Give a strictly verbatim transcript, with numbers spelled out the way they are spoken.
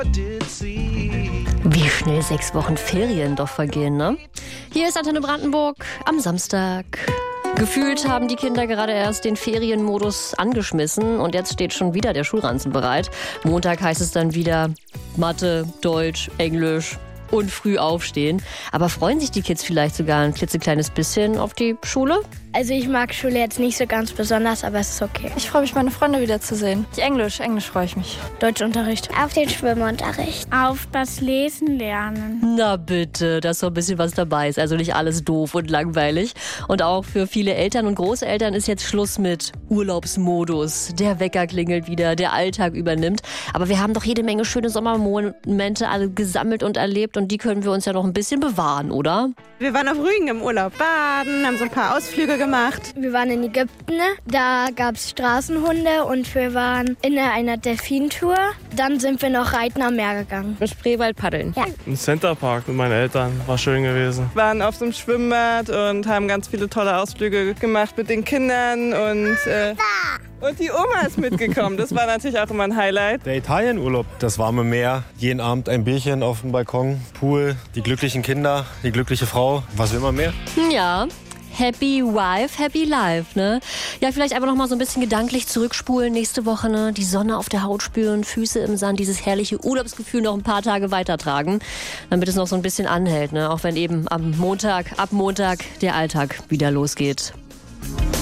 Wie schnell sechs Wochen Ferien doch vergehen, ne? Hier ist Antenne Brandenburg am Samstag. Gefühlt haben die Kinder gerade erst den Ferienmodus angeschmissen und jetzt steht schon wieder der Schulranzen bereit. Montag heißt es dann wieder Mathe, Deutsch, Englisch und früh aufstehen. Aber freuen sich die Kids vielleicht sogar ein klitzekleines bisschen auf die Schule? Also ich mag Schule jetzt nicht so ganz besonders, aber es ist okay. Ich freue mich, meine Freunde wiederzusehen. Englisch, Englisch freue ich mich. Deutschunterricht. Auf den Schwimmunterricht. Auf das Lesen lernen. Na bitte, dass so ein bisschen was dabei ist. Also nicht alles doof und langweilig. Und auch für viele Eltern und Großeltern ist jetzt Schluss mit Urlaubsmodus. Der Wecker klingelt wieder, der Alltag übernimmt. Aber wir haben doch jede Menge schöne Sommermomente alle gesammelt und erlebt und die können wir uns ja noch ein bisschen bewahren, oder? Wir waren auf Rügen im Urlaub baden, haben so ein paar Ausflüge gemacht. Wir waren in Ägypten, da gab es Straßenhunde und wir waren in einer Delfintour. Dann sind wir noch reiten am Meer gegangen. Im Spreewald paddeln. Ja. Im Centerpark mit meinen Eltern, war schön gewesen. Wir waren auf so einem Schwimmbad und haben ganz viele tolle Ausflüge gemacht mit den Kindern und äh, und die Oma ist mitgekommen. Das war natürlich auch immer ein Highlight. Der Italienurlaub, das warme Meer, jeden Abend ein Bierchen auf dem Balkon, Pool, die glücklichen Kinder, die glückliche Frau. Was will man mehr? Ja. Happy Wife, Happy Life, ne? Ja, vielleicht einfach noch mal so ein bisschen gedanklich zurückspulen nächste Woche, ne? Die Sonne auf der Haut spüren, Füße im Sand, dieses herrliche Urlaubsgefühl noch ein paar Tage weitertragen, damit es noch so ein bisschen anhält, ne? Auch wenn eben am Montag, ab Montag der Alltag wieder losgeht.